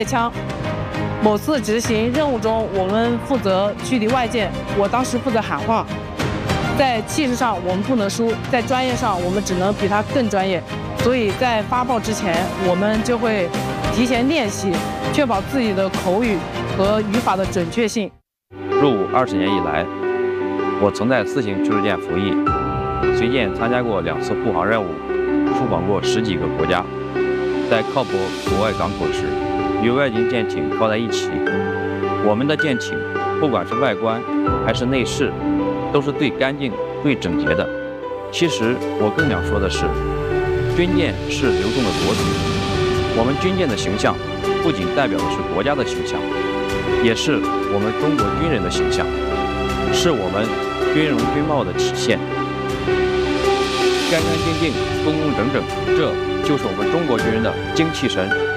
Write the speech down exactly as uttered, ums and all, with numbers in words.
枪。某次执行任务中，我们负责驱离外舰，我当时负责喊话。在气势上我们不能输，在专业上我们只能比他更专业。所以在发报之前，我们就会提前练习，确保自己的口语和语法的准确性。 入伍二十年以来，我曾在四型驱逐舰服役，随舰参加过两次护航任务，出访过十几个国家。在靠泊国外港口时，与外军舰艇靠在一起，我们的舰艇不管是外观还是内饰，都是最干净、最整洁的。其实我更想说的是，军舰是流动的国体，我们军舰的形象不仅代表的是国家的形象，也是我们中国军人的形象，是我们军容军貌的体现。干干净净、工工整整，这就是我们中国军人的精气神。